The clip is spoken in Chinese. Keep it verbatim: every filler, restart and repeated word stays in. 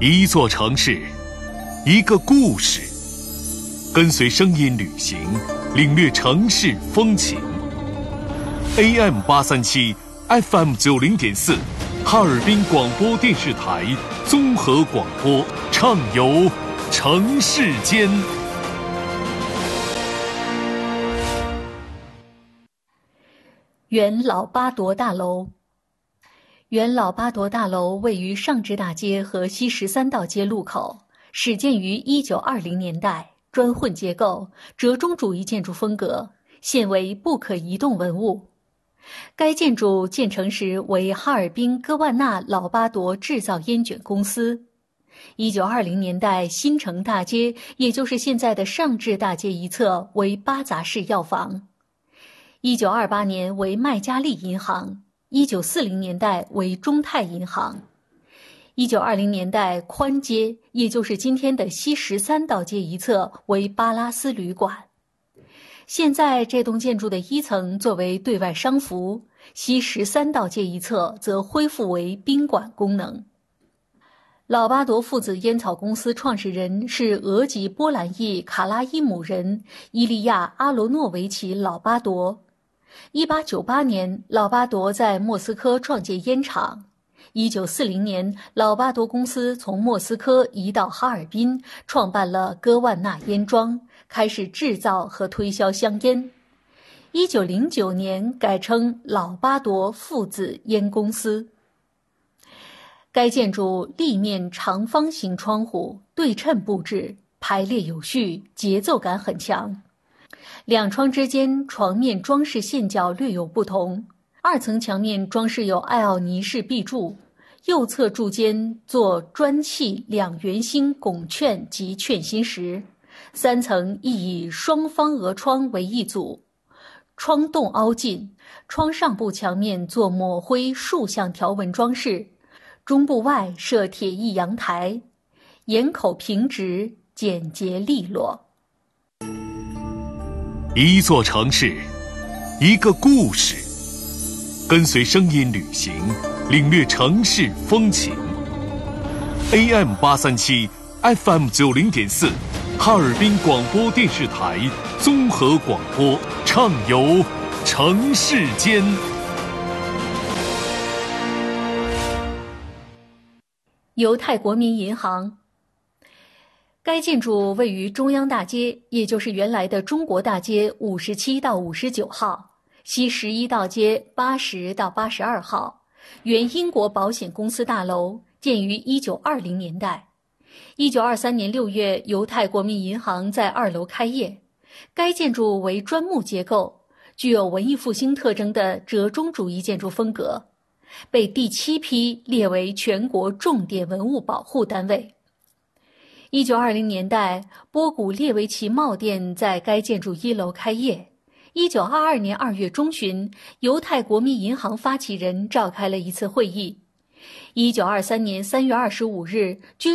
一座城市，一个故事，跟随声音旅行，领略城市风情。A M 八三七 F M 九零点四，哈尔滨广播电视台综合广播，畅游城市间。 原老八铎大楼。原老八铎大楼位于上至大街和西十三道街路口，始建于一九二零年代，砖混结构，折中主义建筑风格，现为不可移动文物。该建筑建成时为哈尔滨戈万纳老八铎制造烟卷公司。一九二零年代新城大街，也就是现在的上至大街一侧为八杂式药房。一九二八年为麦加利银行，一九四零年代为中泰银行。一九二零年代宽街，也就是今天的西十三道街一侧为巴拉斯旅馆。现在这栋建筑的一层作为对外商服，西十三道街一侧则恢复为宾馆功能。老八铎父子烟草公司创始人是俄籍波兰裔卡拉伊姆人伊利亚·阿罗诺维奇·老巴铎。一八九八年，老巴铎在莫斯科创建烟厂。一九四零年，老巴铎公司从莫斯科移到哈尔滨，创办了戈万纳烟庄，开始制造和推销香烟。一九零九年改称老巴铎父子烟公司。该建筑立面长方形窗户，对称布置，排列有序，节奏感很强。两窗之间床面装饰线脚略有不同，二层墙面装饰有艾奥尼式壁柱，右侧柱间做砖砌两圆心拱券及券心石，三层亦以双方额窗为一组，窗洞凹进，窗上部墙面做抹灰竖向条纹装饰，中部外设铁艺阳台，檐口平直，简洁利落。 一座城市，一个故事，跟随声音旅行，领略城市风情。A M 八三七 F M 九零点四，哈尔滨广播电视台综合广播，畅游城市间。 犹太国民银行。该建筑位于中央大街，也就是原来的中国大街五十七到五十九号，西十一道街八十到八十二号，原英国保险公司大楼，建于一九二零年代。一九二三年六月，犹太国民银行在二楼开业。该建筑为砖木结构，具有文艺复兴特征的折中主义建筑风格，被第七批列为全国重点文物保护单位。一九二零年代，波古列维奇帽店在该建筑一楼开业。一九二二年二月中旬，犹太国民银行发起人召开了一次会议。一九二三年三月二十五日，居